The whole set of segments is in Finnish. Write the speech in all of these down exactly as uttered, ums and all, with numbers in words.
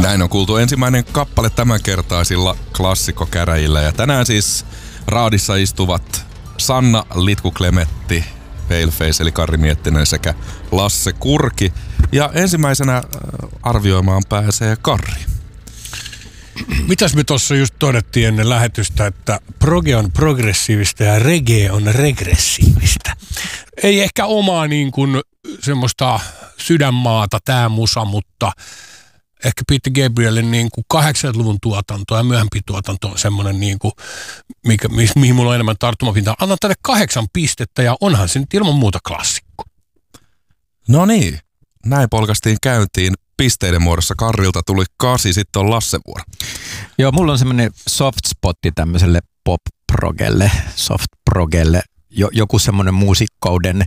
Näin on kuultu ensimmäinen kappale tämänkertaisilla klassikkokäräjillä. Ja tänään siis raadissa istuvat Sanna Litku-Klemetti, Paleface eli Karri Miettinen sekä Lasse Kurki. Ja ensimmäisenä arvioimaan pääsee Karri. Mitäs me tuossa just todettiin ennen lähetystä, että proge on progressiivista ja reggae on regressiivistä. Ei ehkä omaa niin kuin semmoista sydänmaata tää musa, mutta ehkä Peter Gabrielin niin kuin kahdeksankymmentäluvun tuotanto ja myöhempi tuotanto on semmoinen, niin kuin, mikä, mihin mulla on enemmän tarttumapintaa. Annan tälle kahdeksan pistettä ja onhan se nyt ilman muuta klassikko. No niin, näin polkastiin käyntiin. Pisteiden muodossa Karrilta tuli kasi, sitten on Lasse vuoro. Joo, mulla on semmoinen soft spotti tämmöiselle pop-progelle, soft-progelle, jo, joku semmoinen muusikkouden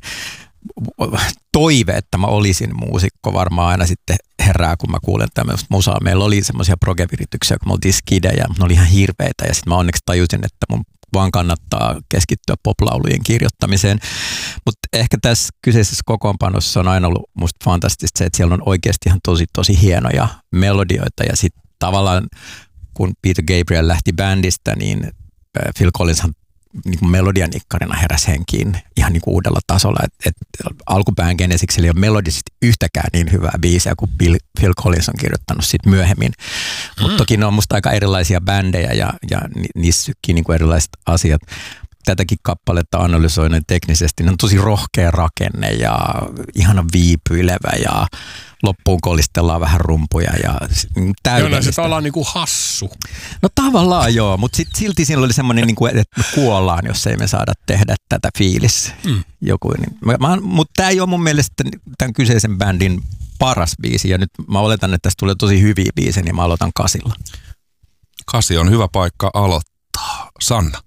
toive, että mä olisin muusikko varmaan aina sitten herää, kun mä kuulen tämmöistä musaa. Meillä oli semmoisia progevirityksiä, kun me oltiin skidejä, ne oli ihan hirveitä ja sitten mä onneksi tajusin, että mun vaan kannattaa keskittyä poplaulujen kirjoittamiseen. Mutta ehkä tässä kyseisessä kokoonpanossa on aina ollut musta fantastista se, että siellä on oikeasti ihan tosi tosi hienoja melodioita ja sitten tavallaan kun Peter Gabriel lähti bändistä, niin Phil Collinshan niin kuin melodianikkarina heräsi henkiin ihan niin kuin uudella tasolla. Et, et alkupään Genesiksellä ei ole melodisesti yhtäkään niin hyvää biisiä kuin Bill, Phil Collins on kirjoittanut sit myöhemmin. Mm. Mutta toki ne on musta aika erilaisia bändejä ja, ja niissä sykkii niin kuin erilaiset asiat. Tätäkin kappaletta analysoinen teknisesti, ne on tosi rohkea rakenne ja ihana viipyilevä ja loppuun kolistellaan vähän rumpuja ja täydellistä. Joo, se ollaan niinku hassu. No tavallaan joo, mutta sit, silti siinä oli semmoinen, niinku, että me kuollaan, jos ei me saada tehdä tätä fiilis. Mm. Joku, niin, mutta tämä ei ole mun mielestä tämän kyseisen bändin paras biisi ja nyt mä oletan, että tästä tulee tosi hyviä biisejä, niin mä aloitan kasilla. Kasi on hyvä paikka aloittaa. Sanna.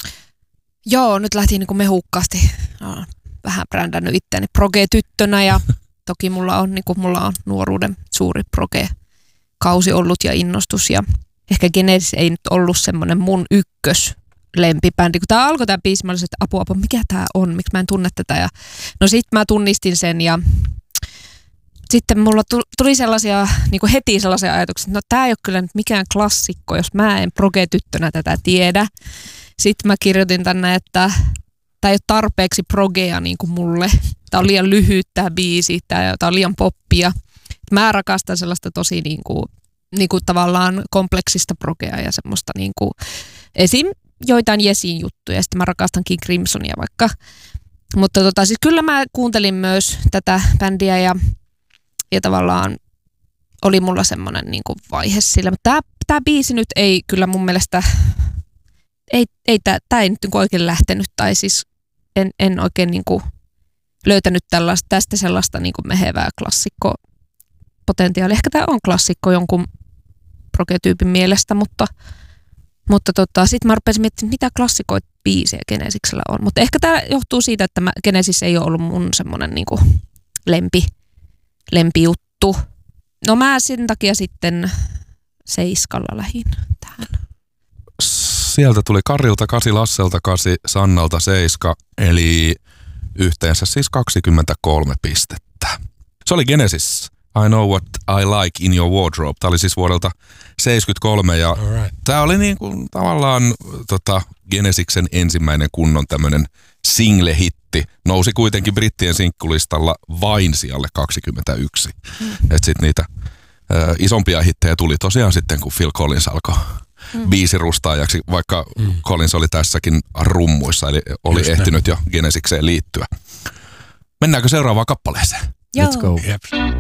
Joo, nyt lähti niinku mehukkaasti. No, vähän brändännyt itseäni proge-tyttönä ja toki mulla on, niinku, mulla on nuoruuden suuri proge-kausi ollut ja innostus. Ja ehkä Genesis ei nyt ollut semmoinen mun ykkös lempibändi. Kun tää alkoi tää biisi, mä olisin, että apua, apua, mikä tää on, miksi mä en tunne tätä. Ja no sit mä tunnistin sen ja sitten mulla tuli sellaisia, niinku heti sellaisia ajatuksia, että no tää ei ole kyllä nyt mikään klassikko, jos mä en proge-tyttönä tätä tiedä. Sitten mä kirjoitin tänne, että tämä ei ole tarpeeksi progea niin kuin mulle. Tämä on liian lyhyt tämä biisi, tämä on liian poppia. Mä rakastan sellaista tosi niin kuin, niin kuin tavallaan kompleksista progea ja semmoista niin kuin, esim. Joitain Yesin juttuja. Sitten mä rakastan King Crimsonia vaikka. Mutta tota, siis kyllä mä kuuntelin myös tätä bändiä ja, ja tavallaan oli mulla semmoinen niin kuin vaihe sillä. Mutta tämä, tämä biisi nyt ei kyllä mun mielestä... Ei, ei tämä ei nyt niin oikein lähtenyt, tai siis en, en oikein niin kuin löytänyt tällaista, tästä sellaista niin kuin mehevää klassikkopotentiaalia. Ehkä tämä on klassikko jonkun proge-tyypin mielestä, mutta, mutta tota, sitten mä rupesin miettimään, mitä klassikoita biisejä Genesiksellä on. Mutta ehkä tämä johtuu siitä, että mä, Genesis ei ole ollut mun semmoinen niin kuin lempi, lempijuttu. No mä sen takia sitten seiskalla lähdin tähän. Sieltä tuli Karilta kasi, Lasselta kasi, Sannalta seiska, eli yhteensä siis kaksikymmentäkolme pistettä. Se oli Genesis, I Know What I Like in Your Wardrobe. Tämä oli siis vuodelta seitsemänkymmentäkolme ja right. Tämä oli niin kuin tavallaan tota, Genesiksen ensimmäinen kunnon tämmöinen single-hitti. Nousi kuitenkin brittien sinkkulistalla vain sijalle kaksikymmentäyksi. Mm. Että sitten niitä ö, isompia hittejä tuli tosiaan sitten, kun Phil Collins alkoi Mm. biisirustaajaksi, vaikka mm. Collins oli tässäkin rummuissa, eli oli Just ehtinyt näin. jo Genesikseen liittyä. Mennäänkö seuraavaan kappaleeseen? Joo. Let's go. Yep.